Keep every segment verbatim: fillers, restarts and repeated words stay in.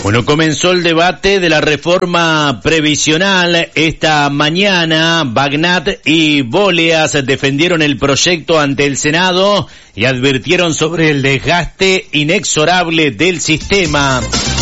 Bueno, comenzó el debate de la reforma previsional. Esta mañana, Bagnat y Bóleas defendieron el proyecto ante el Senado y advirtieron sobre el desgaste inexorable del sistema.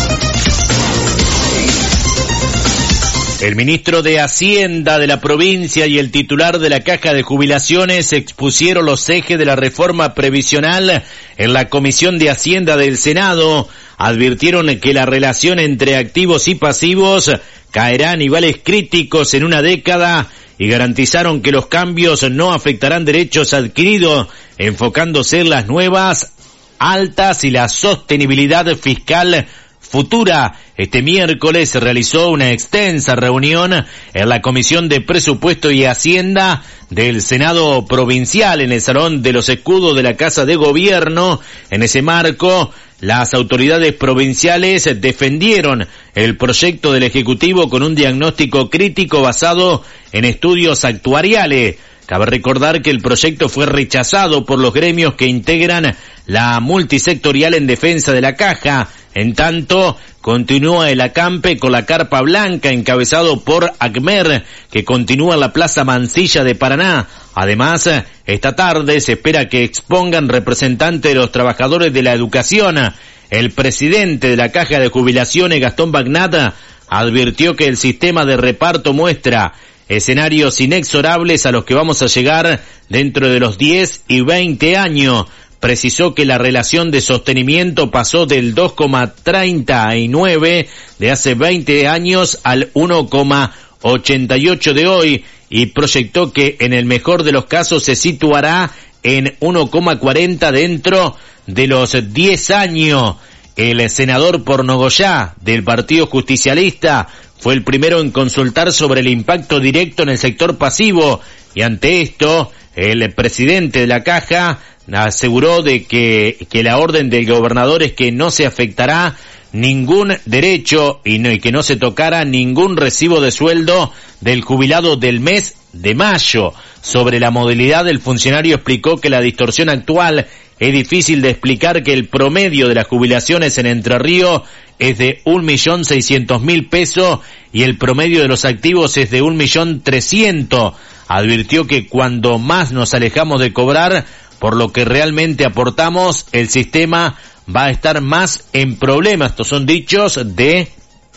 El ministro de Hacienda de la provincia y el titular de la Caja de Jubilaciones expusieron los ejes de la reforma previsional en la Comisión de Hacienda del Senado. Advirtieron que la relación entre activos y pasivos caerá a niveles críticos en una década y garantizaron que los cambios no afectarán derechos adquiridos, enfocándose en las nuevas altas y la sostenibilidad fiscal futura. Este miércoles se realizó una extensa reunión en la Comisión de Presupuesto y Hacienda del Senado Provincial en el Salón de los Escudos de la Casa de Gobierno. En ese marco, las autoridades provinciales defendieron el proyecto del Ejecutivo con un diagnóstico crítico basado en estudios actuariales. Cabe recordar que el proyecto fue rechazado por los gremios que integran la multisectorial en defensa de la Caja. En tanto, continúa el acampe con la carpa blanca encabezado por ACMER, que continúa en la Plaza Mansilla de Paraná. Además, esta tarde se espera que expongan representantes de los trabajadores de la educación. El presidente de la Caja de Jubilaciones, Gastón Bagnat, advirtió que el sistema de reparto muestra escenarios inexorables a los que vamos a llegar dentro de los diez y veinte años. Precisó que la relación de sostenimiento pasó del dos coma treinta y nueve de hace veinte años al uno coma ochenta y ocho de hoy y proyectó que en el mejor de los casos se situará en uno coma cuarenta dentro de los diez años. El senador por Nogoyá del Partido Justicialista fue el primero en consultar sobre el impacto directo en el sector pasivo y ante esto el presidente de la Caja aseguró de que, que la orden del gobernador es que no se afectará ningún derecho y, no, y que no se tocara ningún recibo de sueldo del jubilado del mes de mayo. Sobre la modalidad, el funcionario explicó que la distorsión actual es difícil de explicar, que el promedio de las jubilaciones en Entre Ríos es de un millón seiscientos mil pesos y el promedio de los activos es de un millón trescientos. Advirtió que cuando más nos alejamos de cobrar por lo que realmente aportamos, el sistema va a estar más en problemas. Estos son dichos de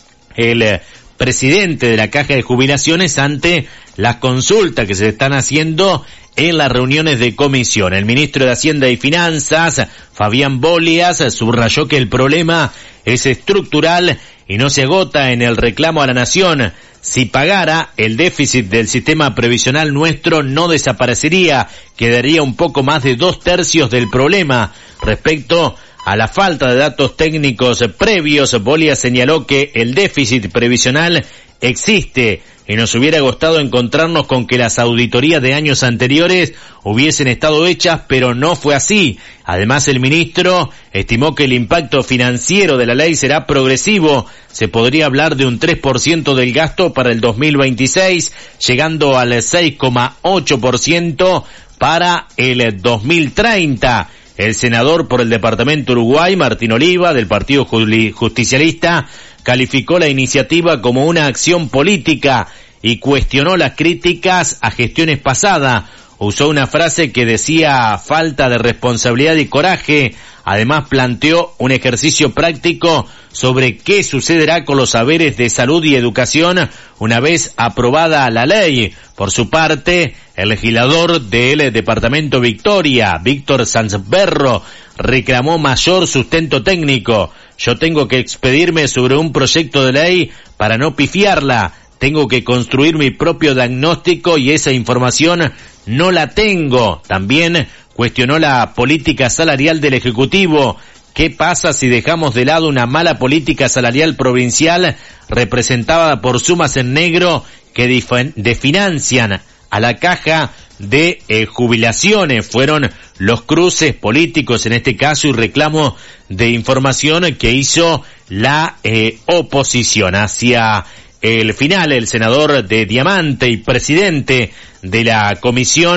el presidente de la Caja de Jubilaciones ante las consultas que se están haciendo en las reuniones de comisión. El ministro de Hacienda y Finanzas, Fabián Bóleas, subrayó que el problema es estructural y no se agota en el reclamo a la nación. Si pagara, el déficit del sistema previsional nuestro no desaparecería, quedaría un poco más de dos tercios del problema. Respecto a la falta de datos técnicos previos, Bóleas señaló que el déficit previsional existe y nos hubiera gustado encontrarnos con que las auditorías de años anteriores hubiesen estado hechas, pero no fue así. Además, el ministro estimó que el impacto financiero de la ley será progresivo. Se podría hablar de un tres por ciento del gasto para el dos mil veintiséis, llegando al seis coma ocho por ciento para el dos mil treinta. El senador por el departamento Uruguay, Martín Oliva, del Partido Justicialista, calificó la iniciativa como una acción política y cuestionó las críticas a gestiones pasadas. Usó una frase que decía falta de responsabilidad y coraje. Además, planteó un ejercicio práctico sobre qué sucederá con los saberes de salud y educación una vez aprobada la ley. Por su parte, el legislador del departamento Victoria, Víctor Sanzberro, reclamó mayor sustento técnico. Yo tengo que expedirme sobre un proyecto de ley para no pifiarla. Tengo que construir mi propio diagnóstico y esa información no la tengo. También cuestionó la política salarial del Ejecutivo. ¿Qué pasa si dejamos de lado una mala política salarial provincial representada por sumas en negro que dif- desfinancian a la Caja de eh, Jubilaciones? Fueron los cruces políticos en este caso y reclamo de información que hizo la eh, oposición. Hacia el final, el senador de Diamante y presidente de la comisión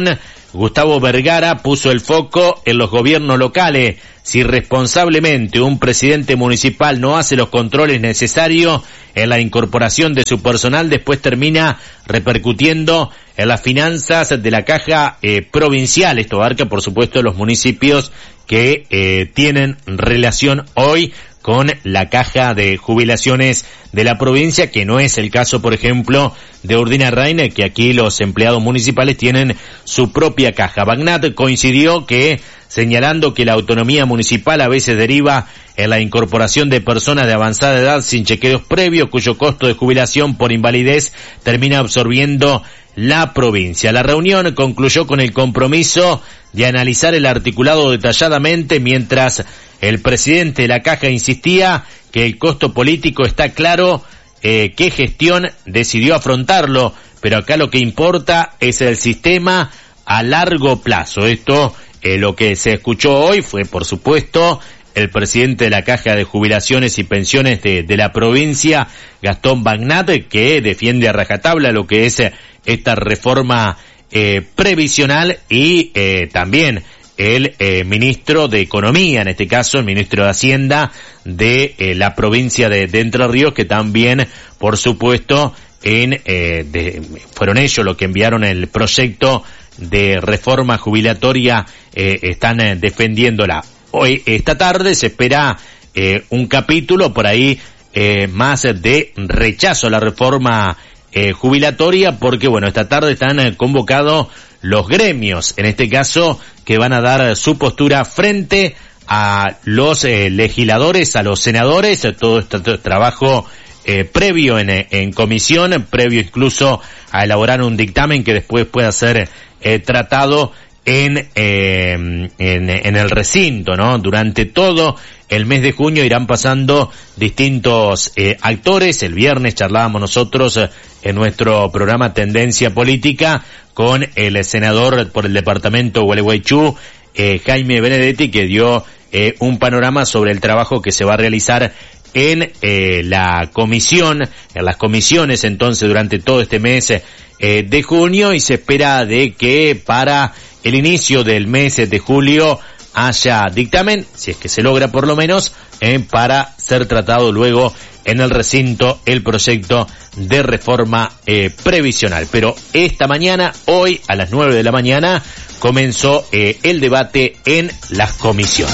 Gustavo Vergara puso el foco en los gobiernos locales. Si responsablemente un presidente municipal no hace los controles necesarios en la incorporación de su personal, después termina repercutiendo en las finanzas de la caja eh, provincial. Esto abarca, por supuesto, los municipios que eh, tienen relación hoy con la caja de jubilaciones de la provincia, que no es el caso, por ejemplo, de Urdinarrain, que aquí los empleados municipales tienen su propia caja. Bagnat coincidió que, señalando que la autonomía municipal a veces deriva en la incorporación de personas de avanzada edad sin chequeos previos, cuyo costo de jubilación por invalidez termina absorbiendo la provincia. La reunión concluyó con el compromiso de analizar el articulado detalladamente, mientras el presidente de la caja insistía que el costo político está claro, eh, qué gestión decidió afrontarlo, pero acá lo que importa es el sistema a largo plazo. Esto, eh, lo que se escuchó hoy fue, por supuesto, el presidente de la Caja de Jubilaciones y Pensiones de, de la provincia, Gastón Bagnat, que defiende a rajatabla lo que es esta reforma eh, previsional, y eh, también el eh, ministro de Economía, en este caso el ministro de Hacienda de eh, la provincia de, de Entre Ríos, que también, por supuesto, en eh, de, fueron ellos los que enviaron el proyecto de reforma jubilatoria, eh, están eh, defendiéndola. Hoy, esta tarde, se espera eh, un capítulo por ahí eh, más de rechazo a la reforma eh, jubilatoria, porque bueno, esta tarde están eh, convocados los gremios, en este caso, que van a dar su postura frente a los eh, legisladores, a los senadores, todo este trabajo eh, previo en, en comisión, previo incluso a elaborar un dictamen que después pueda ser eh, tratado en, eh, en en el recinto, ¿no? Durante todo el mes de junio irán pasando distintos eh, actores. El viernes charlábamos nosotros eh, en nuestro programa Tendencia Política con el senador por el departamento Gualeguaychú, eh, Jaime Benedetti, que dio eh, un panorama sobre el trabajo que se va a realizar en eh, la comisión, en las comisiones entonces durante todo este mes eh, de junio, y se espera de que para el inicio del mes de julio haya dictamen, si es que se logra por lo menos, eh, para ser tratado luego en el recinto el proyecto de reforma eh, previsional. Pero esta mañana, hoy a las nueve de la mañana, comenzó eh, el debate en las comisiones.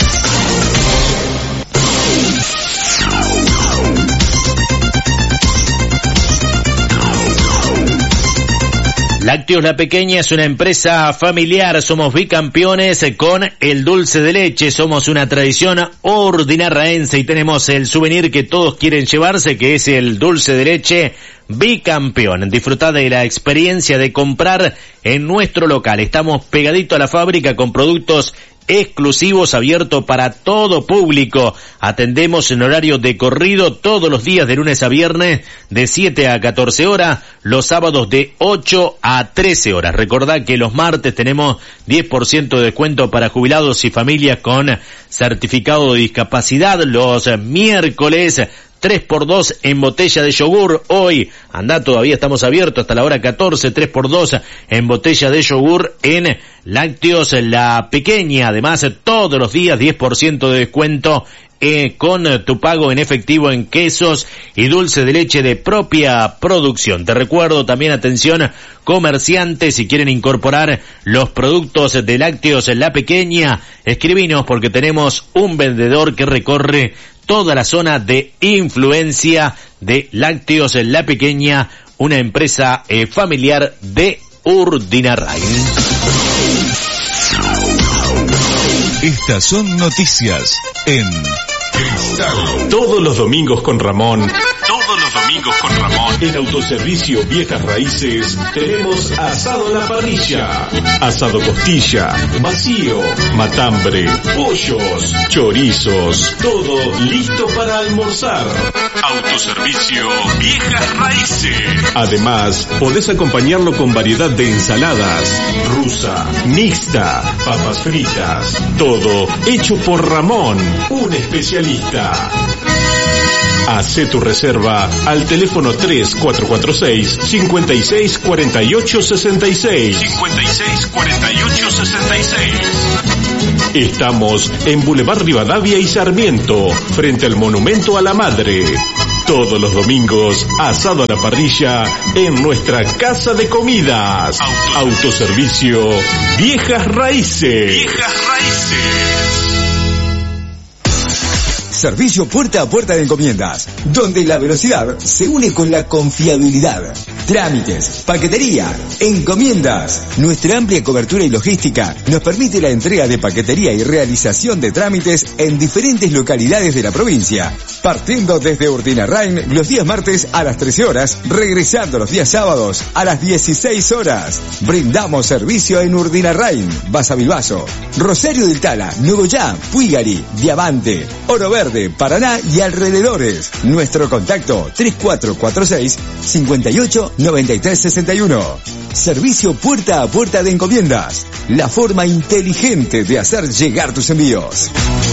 Lácteos La Pequeña es una empresa familiar, somos bicampeones con el dulce de leche, somos una tradición urdinarraense y tenemos el souvenir que todos quieren llevarse, que es el dulce de leche bicampeón. Disfrutad de la experiencia de comprar en nuestro local, estamos pegadito a la fábrica con productos exclusivos, abierto para todo público. Atendemos en horario de corrido todos los días de lunes a viernes de siete a catorce horas, los sábados de ocho a trece horas. Recordad que los martes tenemos diez por ciento de descuento para jubilados y familias con certificado de discapacidad. Los miércoles tres por dos en botella de yogur. Hoy, anda, todavía estamos abiertos hasta la hora catorce, tres por dos en botella de yogur en Lácteos La Pequeña. Además, todos los días diez por ciento de descuento eh, con tu pago en efectivo en quesos y dulce de leche de propia producción. Te recuerdo también, atención, comerciantes, si quieren incorporar los productos de Lácteos La Pequeña, escribinos porque tenemos un vendedor que recorre toda la zona de influencia de Lácteos La Pequeña, una empresa eh, familiar de Urdinarrain. Estas son noticias en Cristal. Todos los domingos con Ramón. Todos los domingos con Ramón. En Autoservicio Viejas Raíces tenemos asado a la parrilla, asado costilla, vacío, matambre, pollos, chorizos, todo listo para almorzar. Autoservicio Viejas Raíces. Además, podés acompañarlo con variedad de ensaladas, rusa, mixta, papas fritas, todo hecho por Ramón, un especialista. Hacé tu reserva al teléfono tres cuatro cuatro seis, cinco seis cuatro ocho seis seis. cinco seis cuatro ocho seis seis. Estamos en Boulevard Rivadavia y Sarmiento, frente al Monumento a la Madre. Todos los domingos, asado a la parrilla en nuestra casa de comidas. Autos. Autoservicio Viejas Raíces. Viejas Raíces. Servicio puerta a puerta de encomiendas, donde la velocidad se une con la confiabilidad. Trámites, paquetería, encomiendas. Nuestra amplia cobertura y logística nos permite la entrega de paquetería y realización de trámites en diferentes localidades de la provincia, partiendo desde Urdinarrain los días martes a las trece horas, regresando los días sábados a las dieciséis horas. Brindamos servicio en Urdinarrain, Basavilbaso, Rosario del Tala, Nogoyá, Puigari, Diamante, Oro Verde, Paraná y alrededores. Nuestro contacto tres cuatro cuatro seis, cinco ocho nueve tres seis uno. Servicio puerta a puerta de encomiendas, la forma inteligente de hacer llegar tus envíos.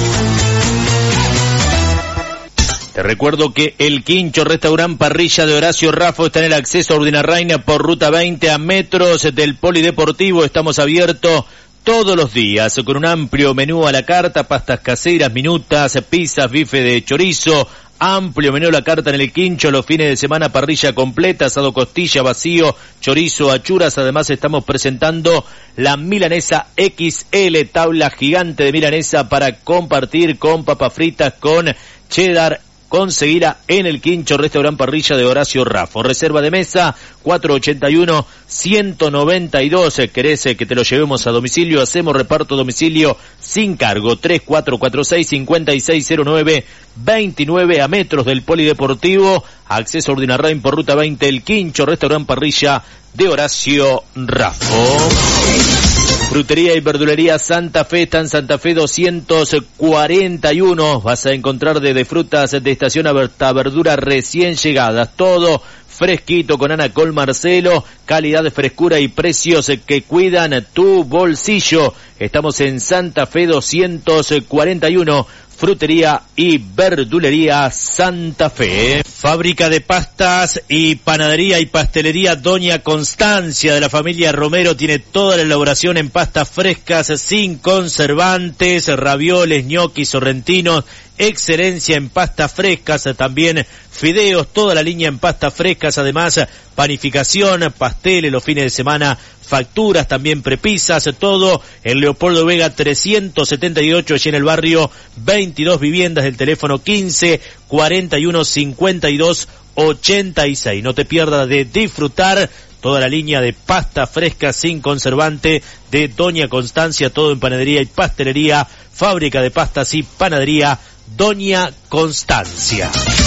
Te recuerdo que el Quincho Restaurant Parrilla de Horacio Raffo está en el acceso a Urdinarrain por ruta veinte, a metros del Polideportivo. Estamos abiertos todos los días con un amplio menú a la carta, pastas caseras, minutas, pizzas, bife de chorizo. Amplio menú a la carta en el Quincho, los fines de semana parrilla completa, asado costilla, vacío, chorizo, achuras. Además estamos presentando la milanesa equis ele, tabla gigante de milanesa para compartir con papas fritas, con cheddar. Conseguirá en el Quincho Restaurant Parrilla de Horacio Raffo. Reserva de mesa cuatro ochenta y uno, ciento noventa y dos. ¿Querés que te lo llevemos a domicilio? Hacemos reparto a domicilio sin cargo. tres cuatro cuatro seis, cinco seis cero nueve, veintinueve, a metros del Polideportivo. Acceso a Urdinarrain por ruta veinte, el Quincho Restaurant Parrilla de Horacio Raffo. Frutería y verdulería Santa Fe, está en Santa Fe doscientos cuarenta y uno. Vas a encontrar desde frutas de estación hasta verduras recién llegadas. Todo fresquito con Ana Col Marcelo. Calidad, frescura y precios que cuidan tu bolsillo. Estamos en Santa Fe doscientos cuarenta y uno. Frutería y verdulería Santa Fe. Fábrica de pastas y panadería y pastelería Doña Constancia de la familia Romero tiene toda la elaboración en pastas frescas sin conservantes, ravioles, ñoquis, sorrentinos. Excelencia en pastas frescas, también fideos, toda la línea en pastas frescas, además panificación, pasteles los fines de semana, facturas, también prepisas, todo en Leopoldo Vega trescientos setenta y ocho, allí en el barrio, veintidós viviendas, del teléfono quince, cuarenta y uno, cincuenta y dos, ochenta y seis. No te pierdas de disfrutar toda la línea de pasta fresca sin conservante de Doña Constancia, todo en panadería y pastelería, fábrica de pastas y panadería Doña Constancia.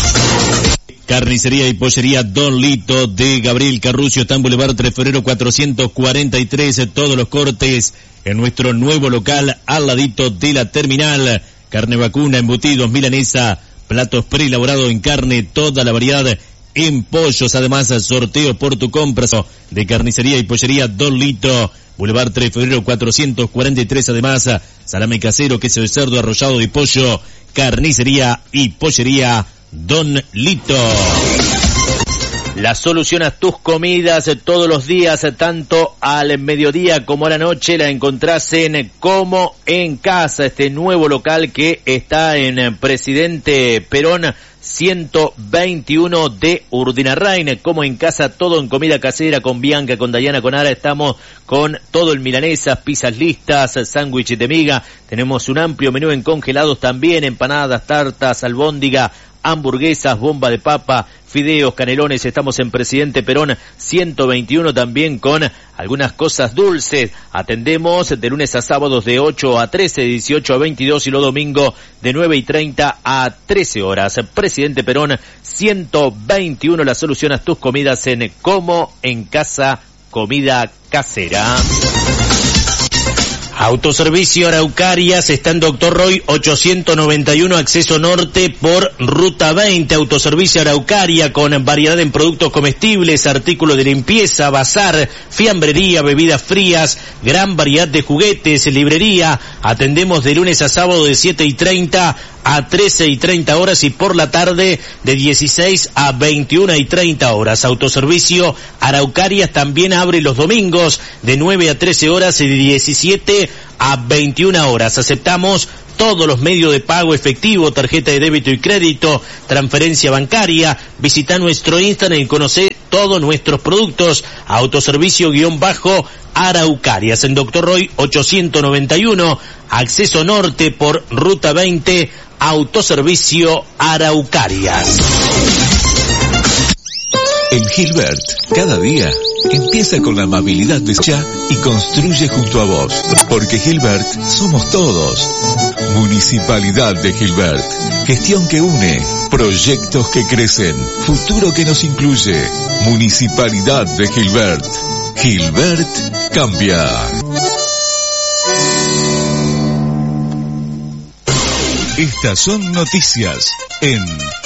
Carnicería y pollería Don Lito de Gabriel Carrucio, está en Boulevard tres de Febrero cuatrocientos cuarenta y tres, todos los cortes en nuestro nuevo local al ladito de la terminal. Carne vacuna, embutidos, milanesa, platos preelaborados en carne, toda la variedad en pollos, además sorteo por tu compra de carnicería y pollería Don Lito, Boulevard tres de Febrero cuatrocientos cuarenta y tres, además salame casero, queso de cerdo, arrollado de pollo, carnicería y pollería Don Lito. La solución a tus comidas todos los días, tanto al mediodía como a la noche, la encontrás en Como en Casa, este nuevo local que está en Presidente Perón ciento veintiuno de Urdinarrain. Como en Casa, todo en comida casera, con Bianca, con Dayana, con Ara. Estamos con todo en milanesas, pizzas listas, sándwiches de miga. Tenemos un amplio menú en congelados también, empanadas, tartas, albóndiga, hamburguesas, bomba de papa, fideos, canelones. Estamos en Presidente Perón ciento veintiuno, también con algunas cosas dulces. Atendemos de lunes a sábados de ocho a trece, dieciocho a veintidós, y los domingos de nueve y treinta a trece horas. Presidente Perón ciento veintiuno, la solución a tus comidas en Como en Casa, comida casera. Autoservicio Araucarias está en Doctor Roy ochocientos noventa y uno, acceso norte por ruta veinte. Autoservicio Araucaria, con variedad en productos comestibles, artículos de limpieza, bazar, fiambrería, bebidas frías, gran variedad de juguetes, librería. Atendemos de lunes a sábado de siete y treinta a trece y treinta horas y por la tarde de dieciséis a veintiuna y treinta horas. Autoservicio Araucarias también abre los domingos de nueve a trece horas y de diecisiete a veintiuna horas. Aceptamos todos los medios de pago efectivo, tarjeta de débito y crédito, transferencia bancaria. Visita nuestro Instagram y conoce todos nuestros productos. Autoservicio-Araucarias en Doctor Roy ochocientos noventa y uno, acceso norte por ruta veinte. Autoservicio Araucarias. En Gilbert, cada día empieza con la amabilidad de ya y construye junto a vos. Porque Gilbert somos todos. Municipalidad de Gilbert. Gestión que une. Proyectos que crecen. Futuro que nos incluye. Municipalidad de Gilbert. Gilbert cambia. Estas son noticias en